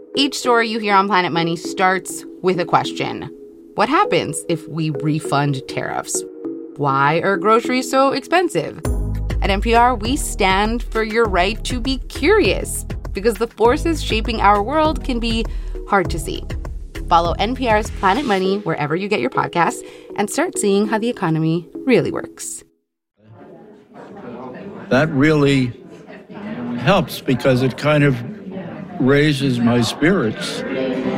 Each story you hear on Planet Money starts with a question. What happens if we refund tariffs? Why are groceries so expensive? At NPR, we stand for your right to be curious because the forces shaping our world can be hard to see. Follow NPR's Planet Money wherever you get your podcasts and start seeing how the economy really works. That really helps because it kind of raises my spirits